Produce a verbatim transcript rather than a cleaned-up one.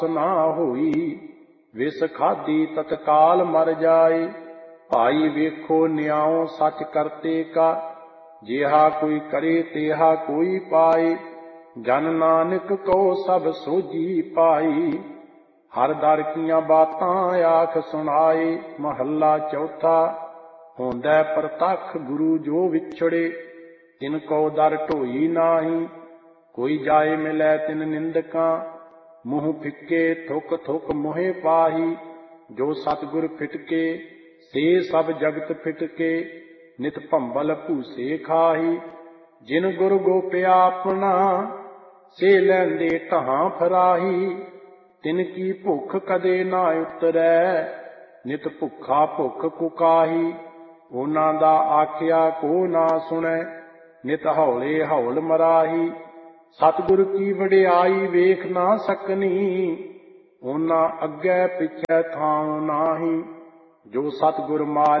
ਨਾ ਹੋਈ, ਵਿਸ ਖਾਦੀ ਤਤਕਾਲ ਮਰ ਜਾਏ। ਭਾਈ ਵੇਖੋ ਨਿਆਉ ਸੱਚ ਕਰਤੇ ਕਾ, ਜਿਹਾ ਕੋਈ ਕਰੇ ਤੇਹਾ ਕੋਈ ਪਾਏ। ਜਨ ਨਾਨਕ ਕੋ ਸਭ ਸੋਝੀ ਪਾਈ, ਹਰ ਦਰ ਕੀਆਂ ਬਾਤਾਂ ਆਖ ਸੁਣਾਏ। ਮਹੱਲਾ ਚੌਥਾ। ਹੋਂਦਾ ਪ੍ਰਤੱਖ ਗੁਰੂ ਜੋ ਵਿਛੜੇ, ਤਿਨ ਕੋ ਦਰ ਢੋਈ ਨਾਹੀ। ਕੋਈ ਜਾਏ ਮਿਲੈ ਤਿਨ ਨਿੰਦਕਾਂ, ਮੂੰਹ ਫਿੱਕੇ ਥੁਕ ਥੁਕ ਮੋਹਿ ਪਾਹੀ। ਜੋ ਸਤਿਗੁਰ ਫਿਟਕੇ ਸੇ ਸਭ ਜਗਤ ਫਿਟਕੇ, ਨਿਤ ਭੰਬਲ ਭੂਸੇ ਖਾਹੀ। ਜਿਨ ਗੁਰ ਗੋਪਿਆ ਆਪਣਾ, ਸੇ ਲੈਂਦੇ ਢਹਾਂ ਫਰਾਹੀ। ਤਿਨ ਕੀ ਭੁੱਖ ਕਦੇ ਨਾ ਉਤਰੈ, ਨਿਤ ਭੁੱਖਾ ਭੁੱਖ ਕੁਕਾਹੀ। ਉਹਨਾਂ ਦਾ ਆਖਿਆ ਕੋ ਨਾ ਸੁਣੈ, ਨਿਤ ਹੌਲੇ ਹੌਲ ਮਰਾਹੀ। ਸਤਿਗੁਰ ਕੀ ਵਡਿਆਈ ਵੇਖ ਨਾ ਸਕਨੀ, ਉਹਨਾਂ ਅੱਗੇ ਪਿੱਛੇ ਥਾਂ ਨਾਹੀ। ਜੋ ਸਤਿਗੁਰ ਮਾਰ